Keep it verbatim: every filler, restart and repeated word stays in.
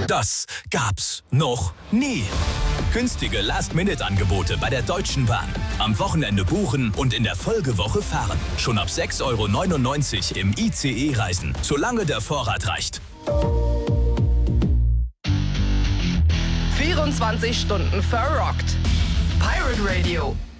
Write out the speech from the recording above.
Das gab's noch nie. Günstige Last-Minute-Angebote bei der Deutschen Bahn. Am Wochenende buchen und in der Folgewoche fahren. Schon ab sechs Euro neunundneunzig im I C E reisen, solange der Vorrat reicht. vierundzwanzig Stunden verrockt. Pirate Radio.